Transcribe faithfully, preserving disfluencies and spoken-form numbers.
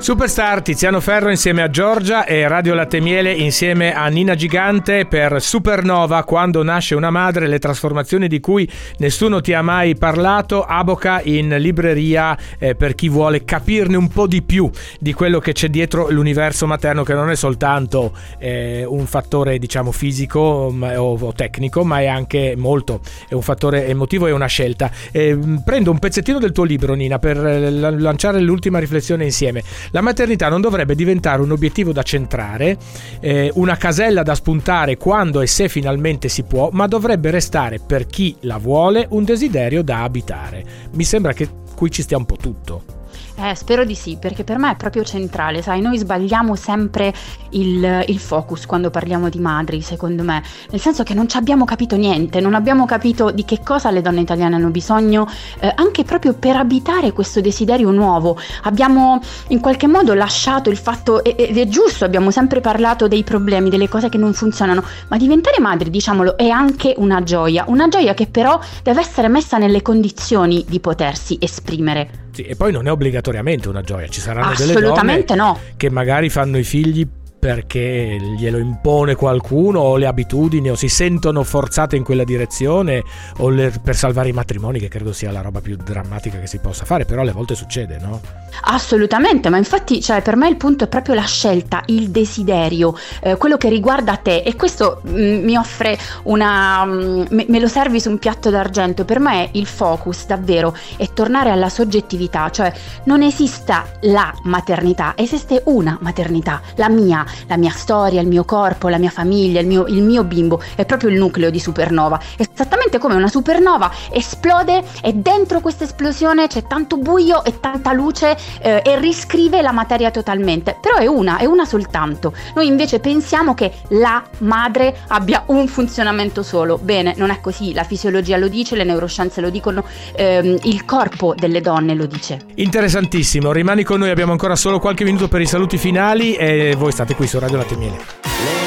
Superstar Tiziano Ferro insieme a Giorgia e Radio Latte Miele insieme a Nina Gigante per Supernova, quando nasce una madre, le trasformazioni di cui nessuno ti ha mai parlato. Aboca in libreria eh, per chi vuole capirne un po' di più di quello che c'è dietro l'universo materno, che non è soltanto eh, un fattore diciamo fisico ma, o, o tecnico, ma è anche molto, è un fattore emotivo e una scelta. Eh, prendo un pezzettino del tuo libro, Nina, per eh, lanciare l'ultima riflessione insieme. La maternità non dovrebbe diventare un obiettivo da centrare, eh, una casella da spuntare quando e se finalmente si può, ma dovrebbe restare, per chi la vuole, un desiderio da abitare. Mi sembra che qui ci stia un po' tutto. Eh, spero di sì, perché per me è proprio centrale, sai, noi sbagliamo sempre il, il focus quando parliamo di madri, secondo me, nel senso che non ci abbiamo capito niente, non abbiamo capito di che cosa le donne italiane hanno bisogno, eh, anche proprio per abitare questo desiderio nuovo. Abbiamo in qualche modo lasciato il fatto, ed è giusto, abbiamo sempre parlato dei problemi, delle cose che non funzionano, ma diventare madri, diciamolo, è anche una gioia, una gioia che però deve essere messa nelle condizioni di potersi esprimere. Sì, e poi non è obbligatoriamente una gioia, ci saranno delle donne assolutamente no, che magari fanno i figli perché glielo impone qualcuno, o le abitudini, o si sentono forzate in quella direzione, o le, per salvare i matrimoni, che credo sia la roba più drammatica che si possa fare, però alle volte succede, no? Assolutamente, ma infatti, cioè, per me il punto è proprio la scelta, il desiderio, eh, quello che riguarda te, e questo mh, mi offre una mh, me, me lo servi su un piatto d'argento. Per me il focus davvero è tornare alla soggettività, cioè non esista la maternità, esiste una maternità, la mia, la mia storia, il mio corpo, la mia famiglia, il mio, il mio bimbo, è proprio il nucleo di Supernova, esattamente come una supernova esplode e dentro questa esplosione c'è tanto buio e tanta luce, eh, e riscrive la materia totalmente, però è una, è una soltanto. Noi invece pensiamo che la madre abbia un funzionamento solo. Bene, non è così, la fisiologia lo dice, le neuroscienze lo dicono, ehm, il corpo delle donne lo dice. Interessantissimo, rimani con noi, abbiamo ancora solo qualche minuto per i saluti finali e voi state qui su Radio Latte Miele.